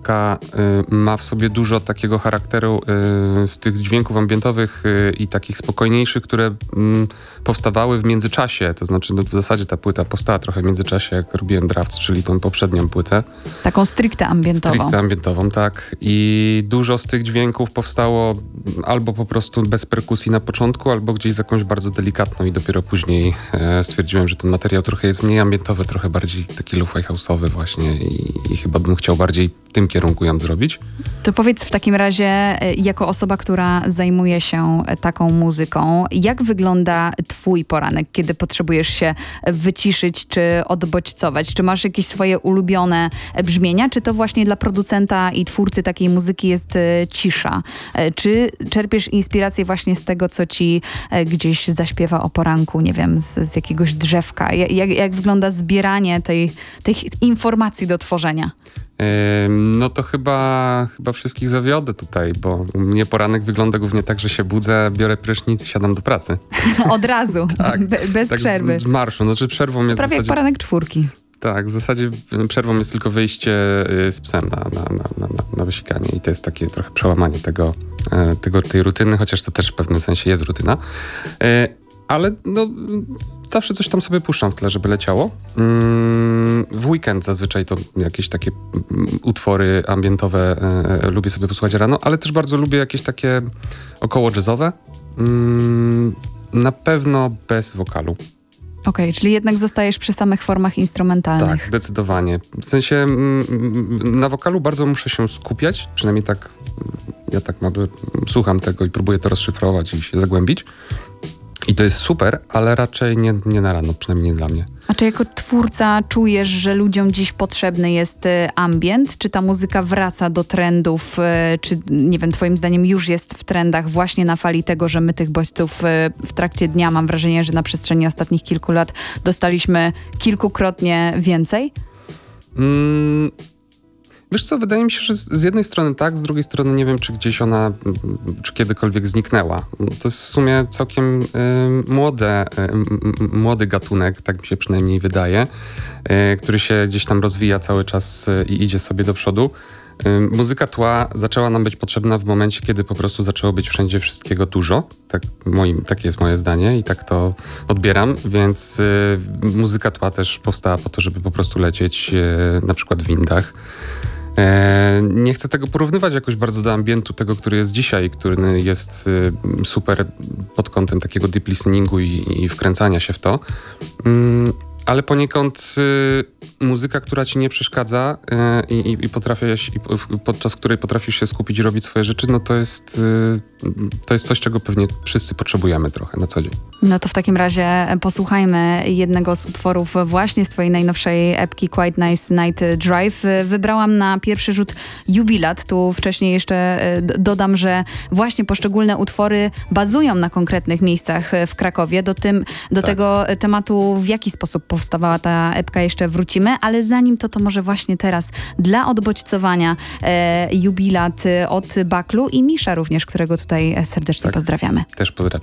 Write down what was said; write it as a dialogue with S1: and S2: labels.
S1: płytka ma w sobie dużo takiego charakteru z tych dźwięków ambientowych i takich spokojniejszych, które powstawały w międzyczasie. To znaczy w zasadzie ta płyta powstała trochę w międzyczasie, jak robiłem Drafts, czyli tą poprzednią płytę.
S2: Taką stricte ambientową.
S1: Stricte ambientową, tak. I dużo z tych dźwięków powstało albo po prostu bez perkusji na początku, albo gdzieś z jakąś bardzo delikatną i dopiero później stwierdziłem, że ten materiał trochę jest mniej ambientowy, trochę bardziej taki lo-fi house'owy właśnie i chyba bym chciał bardziej w tym kierunku ją zrobić.
S2: To powiedz w takim razie, jako osoba, która zajmuje się taką muzyką, jak wygląda twój poranek, kiedy potrzebujesz się wyciszyć czy odbodźcować? Czy masz jakieś swoje ulubione brzmienia, czy to właśnie dla producenta i twórcy takiej muzyki jest cisza? Czy czerpiesz inspirację właśnie z tego, co ci gdzieś zaśpiewa o poranku, nie wiem, z jakiegoś drzewka? Jak wygląda zbieranie tej informacji do tworzenia?
S1: No to chyba wszystkich zawiodę tutaj, bo u mnie poranek wygląda głównie tak, że się budzę, biorę prysznic i siadam do pracy.
S2: Od razu,
S1: tak,
S2: bez
S1: tak
S2: przerwy.
S1: Z marszu, znaczy przerwą jest
S2: prawie jak poranek czwórki.
S1: Tak, w zasadzie przerwą jest tylko wyjście z psem na wysikanie i to jest takie trochę przełamanie tej rutyny, chociaż to też w pewnym sensie jest rutyna. Ale no, zawsze coś tam sobie puszczam w tle, żeby leciało. W weekend zazwyczaj to jakieś takie utwory ambientowe lubię sobie posłuchać rano, ale też bardzo lubię jakieś takie około jazzowe. Na pewno bez wokalu.
S2: Okej, czyli jednak zostajesz przy samych formach instrumentalnych.
S1: Tak, zdecydowanie. W sensie na wokalu bardzo muszę się skupiać, przynajmniej tak, ja tak słucham tego i próbuję to rozszyfrować i się zagłębić. I to jest super, ale raczej nie na rano, przynajmniej nie dla mnie.
S2: A czy jako twórca czujesz, że ludziom dziś potrzebny jest ambient? Czy ta muzyka wraca do trendów? Czy, nie wiem, twoim zdaniem już jest w trendach właśnie na fali tego, że my tych bodźców w trakcie dnia, mam wrażenie, że na przestrzeni ostatnich kilku lat dostaliśmy kilkukrotnie więcej?
S1: Wiesz co, wydaje mi się, że z jednej strony tak, z drugiej strony nie wiem, czy gdzieś ona, czy kiedykolwiek zniknęła. To jest w sumie całkiem młody gatunek, tak mi się przynajmniej wydaje, który się gdzieś tam rozwija cały czas i idzie sobie do przodu. Muzyka tła zaczęła nam być potrzebna w momencie, kiedy po prostu zaczęło być wszędzie wszystkiego dużo. Takie jest moje zdanie i tak to odbieram, więc muzyka tła też powstała po to, żeby po prostu lecieć na przykład w windach. Nie chcę tego porównywać jakoś bardzo do ambientu tego, który jest dzisiaj, który jest super pod kątem takiego deep listeningu i wkręcania się w to. Ale poniekąd muzyka, która ci nie przeszkadza i podczas której potrafisz się skupić i robić swoje rzeczy, no to jest coś, czego pewnie wszyscy potrzebujemy trochę na co dzień.
S2: No to w takim razie posłuchajmy jednego z utworów właśnie z twojej najnowszej epki Quite Nice Night Drive. Wybrałam na pierwszy rzut Jubilat. Tu wcześniej jeszcze dodam, że właśnie poszczególne utwory bazują na konkretnych miejscach w Krakowie. Do tego tematu, w jaki sposób powstawała ta epka, jeszcze wrócimy, ale zanim to może właśnie teraz dla odbodźcowania Jubilat od Baklu i Misza również, którego tutaj serdecznie pozdrawiamy.
S1: Też pozdrawiam.